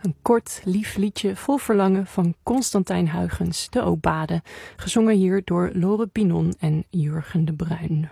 Een kort, lief liedje vol verlangen van Constantijn Huygens, de Aubade, gezongen hier door Lore Pinon en Jurgen de Bruin.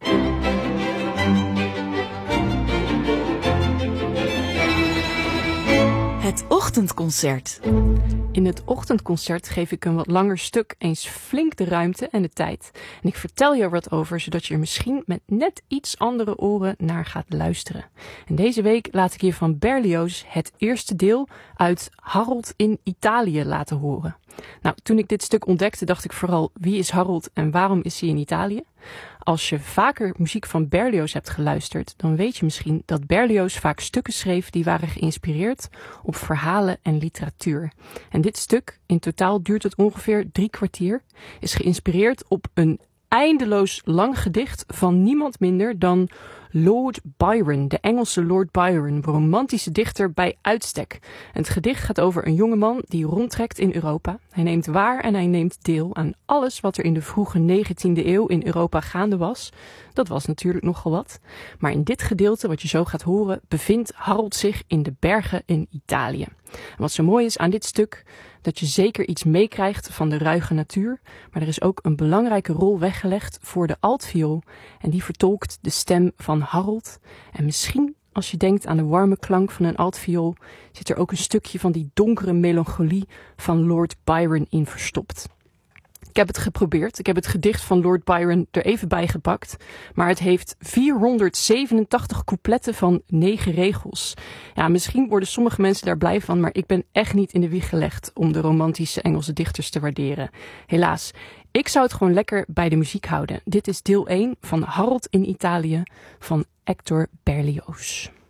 Het ochtendconcert. In het ochtendconcert geef ik een wat langer stuk eens flink de ruimte en de tijd. En ik vertel je er wat over, zodat je er misschien met net iets andere oren naar gaat luisteren. En deze week laat ik je van Berlioz het eerste deel uit Harold in Italië laten horen. Nou, toen ik dit stuk ontdekte, dacht ik vooral, wie is Harold en waarom is hij in Italië? Als je vaker muziek van Berlioz hebt geluisterd, dan weet je misschien dat Berlioz vaak stukken schreef die waren geïnspireerd op verhalen en literatuur. En dit stuk, in totaal duurt het ongeveer 3 kwartier, is geïnspireerd op een eindeloos lang gedicht van niemand minder dan Lord Byron, de Engelse Lord Byron, een romantische dichter bij uitstek. En het gedicht gaat over een jongeman die rondtrekt in Europa. Hij neemt waar en hij neemt deel aan alles wat er in de vroege 19e eeuw in Europa gaande was. Dat was natuurlijk nogal wat. Maar in dit gedeelte, wat je zo gaat horen, bevindt Harold zich in de bergen in Italië. En wat zo mooi is aan dit stuk, dat je zeker iets meekrijgt van de ruige natuur, maar er is ook een belangrijke rol weggelegd voor de altviool en die vertolkt de stem van Harold. En misschien, als je denkt aan de warme klank van een altviool, zit er ook een stukje van die donkere melancholie van Lord Byron in verstopt. Ik heb het geprobeerd. Ik heb het gedicht van Lord Byron er even bij gepakt. Maar het heeft 487 coupletten van 9 regels. Ja, misschien worden sommige mensen daar blij van, maar ik ben echt niet in de wieg gelegd om de romantische Engelse dichters te waarderen. Helaas, ik zou het gewoon lekker bij de muziek houden. Dit is deel 1 van Harold in Italië van Hector Berlioz.